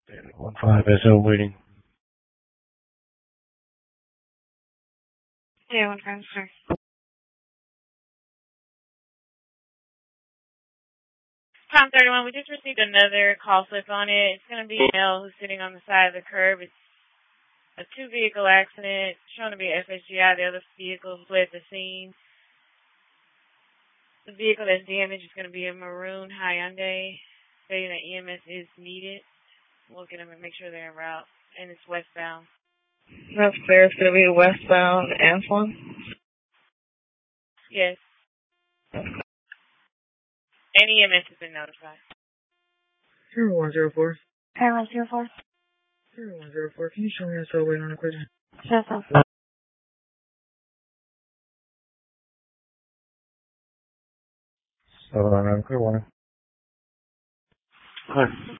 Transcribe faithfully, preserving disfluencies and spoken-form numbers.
one five S O waiting. Yeah, one five, sir. Tom thirty-one, we just received another call slip on it. It's going to be a male who's sitting on the side of the curb. It's a two-vehicle accident, shown to be F S G I. The other vehicle fled the scene. The vehicle that's damaged is going to be a maroon Hyundai, stating that E M S is needed. We'll get them and make sure they're en route, and it's westbound. That's clear. It's going to be westbound Antoine? Yes. And E M S has been notified. zero one zero four. zero one zero four. zero one zero four. Can you show me a subway on a collision? Sure, sir. So, uh, good one. Hi.